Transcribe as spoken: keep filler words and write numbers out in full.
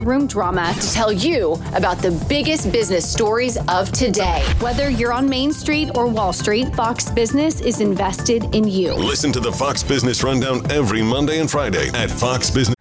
Room drama to tell you about the biggest business stories of today. Whether you're on Main Street or Wall Street, Fox Business is invested in you. Listen to the Fox Business Rundown every Monday and Friday at fox business